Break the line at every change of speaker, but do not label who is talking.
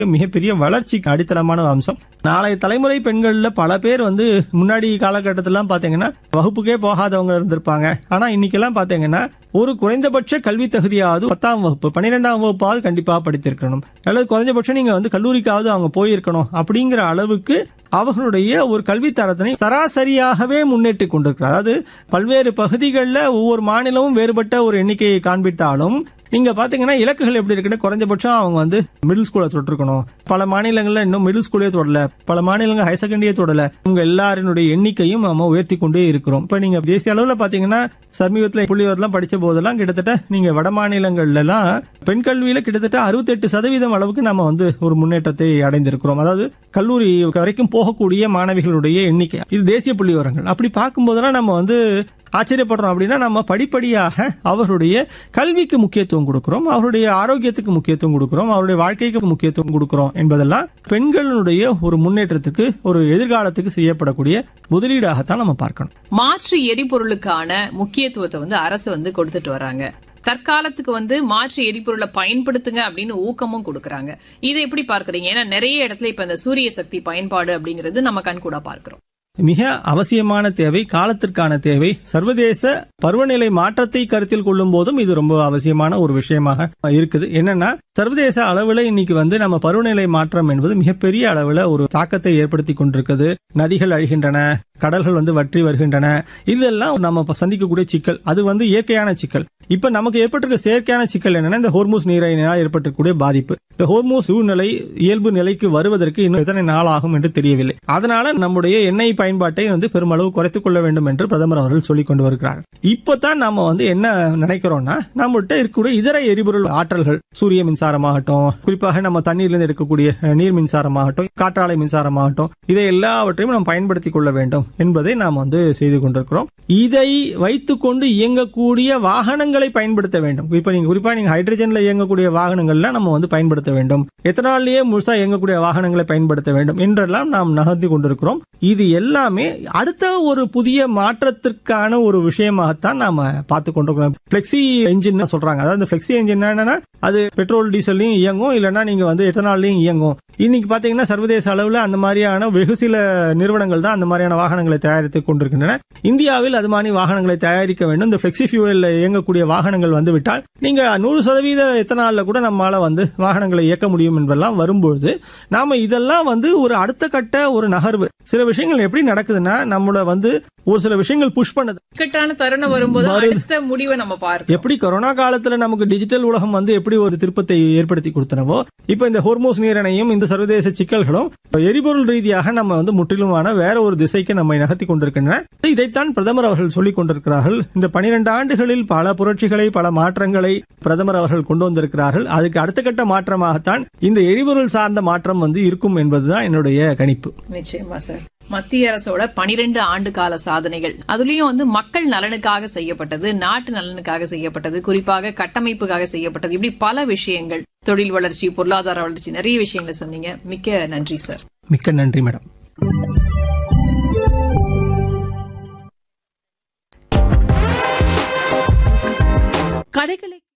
மிகப்பெரிய வளர்ச்சிக்கு அடித்தளமான அம்சம். நாளைய தலைமுறை பெண்கள்ல பல பேர் முன்னாடி காலகட்டத்திலாம் பாத்தீங்கன்னா வகுப்புக்கே போகாதவங்க இருந்திருப்பாங்க. ஆனா இன்னைக்கெல்லாம் பாத்தீங்கன்னா ஒரு குறைந்தபட்ச கல்வி தகுதியாவது 10ஆம் வகுப்பு 12ஆம் வகுப்பாவது கண்டிப்பா படித்திருக்கணும், அல்லது குறைஞ்சபட்சம் நீங்க கல்லூரிக்காவது அவங்க போயிருக்கணும் அப்படிங்கிற அளவுக்கு அவர்களுடைய ஒரு கல்வி தரத்தினை சராசரியாகவே முன்னேற்றி கொண்டிருக்கிறார். அதாவது பல்வேறு பகுதிகளில் ஒவ்வொரு மாநிலமும் வேறுபட்ட ஒரு எண்ணிக்கையை காண்பித்தாலும் நீங்க பாத்தீங்கன்னா இலக்குகள் எப்படி இருக்குன்னு குறைஞ்சபட்சம் அவங்க மிடில் ஸ்கூலை தொட்டிருக்கணும். பல மாநிலங்கள்ல இன்னும் மிடில் ஸ்கூலே தொடல, பல மாநிலங்கள் ஹையர் செகண்டரியே தொடல. உங்க எல்லாரினுடைய எண்ணிக்கையும் நம்ம உயர்த்தி கொண்டே இருக்கிறோம். இப்ப நீங்க தேசிய அளவுல பாத்தீங்கன்னா சமீபத்தில் புள்ளிவரெல்லாம் படிச்ச போதெல்லாம் கிட்டத்தட்ட நீங்க வட மாநிலங்கள்ல எல்லாம் பெண் கல்வியில கிட்டத்தட்ட 68% அளவுக்கு நம்ம ஒரு முன்னேற்றத்தை அடைந்திருக்கிறோம். அதாவது கல்லூரி வரைக்கும் போகக்கூடிய மாணவிகளுடைய எண்ணிக்கை, இது தேசிய புள்ளிவரங்கள். அப்படி பார்க்கும் போதெல்லாம் நம்ம ஆச்சரியப்படுறோம். அப்படின்னா நம்ம படிப்படியாக அவருடைய கல்விக்கு முக்கியத்துவம் கொடுக்கிறோம், அவருடைய ஆரோக்கியத்துக்கு முக்கியத்துவம் கொடுக்கிறோம், அவருடைய வாழ்க்கைக்கு முக்கியத்துவம் கொடுக்கிறோம் என்பதெல்லாம் பெண்களுடைய ஒரு முன்னேற்றத்துக்கு, ஒரு எதிர்காலத்துக்கு செய்யப்படக்கூடிய முதலீடாகத்தான் நம்ம பார்க்கணும்.
மாற்று எரிபொருளுக்கான முக்கியத்துவத்தை அரசு கொடுத்துட்டு வராங்க. தற்காலத்துக்கு மாற்று எரிபொருளை பயன்படுத்துங்க அப்படின்னு ஊக்கமும் கொடுக்கறாங்க. இதை எப்படி பார்க்கறீங்க? ஏன்னா நிறைய இடத்துல இப்ப இந்த சூரிய சக்தி பயன்பாடு அப்படிங்கிறது நம்ம கண்கூடா பார்க்கிறோம்.
மிக அவசியமான தேவை, காலத்திற்கான தேவை. சர்வதேச பருவநிலை மாற்றத்தை கருத்தில் கொள்ளும் போதும் இது ரொம்ப அவசியமான ஒரு விஷயமாக இருக்குது. என்னன்னா சர்வதேச அளவுல இன்னைக்கு நம்ம பருவநிலை மாற்றம் என்பது மிகப்பெரிய அளவுல ஒரு தாக்கத்தை ஏற்படுத்தி கொண்டிருக்கிறது. நதிகள் அழிகின்றன, கடல்கள் வற்றி வருகின்றன. இதெல்லாம் நம்ம சந்திக்கக்கூடிய சிக்கல். அது இயற்கையான சிக்கல். இப்ப நமக்கு ஏற்பட்டிருக்க செயற்கையான சிக்கல் என்னன்னா இந்த ஹோர்மூஸ் நீரினால் ஏற்பட்டிருக்கக்கூடிய பாதிப்பு. இந்த ஹோர்மூஸ் சூழ்நிலை இயல்பு நிலைக்கு வருவதற்கு இன்னும் எத்தனை நாள் ஆகும் என்று தெரியவில்லை. அதனால நம்முடைய எண்ணெய் பயன்பாட்டை பெருமளவு குறைத்துக் கொள்ள வேண்டும் என்று பிரதமர் அவர்கள் சொல்லிக் கொண்டு வருகிறார். இப்பதான் நம்ம என்ன நினைக்கிறோம்னா நம்மகிட்ட இருக்கக்கூடிய இதர எரிபொருள் ஆற்றல்கள், சூரிய மின்சாரமாகட்டும், குறிப்பாக நம்ம தண்ணீர்ல எடுக்கக்கூடிய நீர் மின்சாரமாகட்டும், காற்றாலை மின்சாரமாகட்டும், இதை எல்லாவற்றையும் நாம் பயன்படுத்திக் கொள்ள வேண்டும் என்பதை நாம் செய்து கொண்டிருக்கிறோம். இதை வைத்துக் கொண்டு இயங்கக்கூடிய வாகனங்களை பயன்படுத்த வேண்டும். குறிப்பா நீங்க ஹைட்ரஜன்ல இயங்கக்கூடிய வாகனங்கள்ல நம்ம பயன்படுத்த வேண்டும், எத்தனாலேயே முழுசா இயங்கக்கூடிய வாகனங்களை பயன்படுத்த வேண்டும் என்றெல்லாம் நாம் நகர்ந்து கொண்டிருக்கிறோம். இது எல்லாமே அடுத்த ஒரு புதிய மாற்றத்திற்கான ஒரு விஷயமாகத்தான் நாம பார்த்து கொண்டிருக்கிறோம். பிளெக்சி என்ஜின் சொல்றாங்க. அதாவது பிளெக்சி என்ஜின் என்னன்னா அது பெட்ரோல் டீசல்லையும் இயங்கும், இல்லைன்னா நீங்க எத்தனாலையும் இயங்கும். இன்னைக்கு பாத்தீங்கன்னா சர்வதேச அளவுல அந்த மாதிரியான வெகு சில நிறுவனங்கள் தான் அந்த மாதிரியான வாகனங்களை தயாரித்துக் கொண்டிருக்கின்றன. இந்தியாவில் அது மாதிரி வாகனங்களை தயாரிக்க வேண்டும். இந்த பிளெக்சி ஃபியூவல் இயங்கக்கூடிய வாகனங்கள் வந்துவிட்டால் நீங்க 100% எத்தனால கூட நம்மால வாகனங்களை இயக்க முடியும் என்பதெல்லாம் வரும்போது நாம இதெல்லாம் ஒரு அடுத்த கட்ட ஒரு நகர்வு. சில விஷயங்கள் எப்படி நடக்குதுன்னா நம்மள ஒரு சில விஷயங்கள் புஷ் பண்ணுது.
இக்கட்டான தருணம் வரும்போது அடுத்த முடிவை நம்ம பார்க்கிறோம்.
எப்படி கொரோனா காலத்துல நமக்கு டிஜிட்டல் உலகம் எப்படி ஒரு திருப்பத்தை ஏற்படுத்தி கொடுத்தனவோ, இப்ப இந்த ஹோர்மூஸ் நீரிணையும் இந்த சர்வதேச சிக்கல்களும் எரிபொருள் ரீதியாக நம்ம முற்றிலுமான வேற ஒரு திசைக்கு நம்மை நகர்த்தி கொண்டிருக்கின்றன. இதைத்தான் பிரதமர் அவர்கள் சொல்லிக் கொண்டிருக்கிறார்கள். இந்த 12 ஆண்டுகளில் பல புரட்சிகளை, பல மாற்றங்களை பிரதமர் அவர்கள் கொண்டு வந்திருக்கிறார்கள். அதுக்கு அடுத்த கட்ட மாற்றமாகத்தான் இந்த எரிபொருள் சார்ந்த மாற்றம் இருக்கும் என்பதுதான் என்னுடைய கணிப்பு.
நிச்சயமா சார். மத்திய அரசோட 12 ஆண்டு கால சாதனைகள், அதுலயும் மக்கள் நலனுக்காக செய்யப்பட்டது, நாட்டு நலனுக்காக செய்யப்பட்டது, குறிப்பாக கட்டமைப்புக்காக செய்யப்பட்டது, இப்படி பல விஷயங்கள், தொழில் வளர்ச்சி, பொருளாதார வளர்ச்சி, நிறைய விஷயங்களை சொன்னீங்க. மிக்க நன்றி சார்.
மிக்க நன்றி மேடம்.
கதைகளை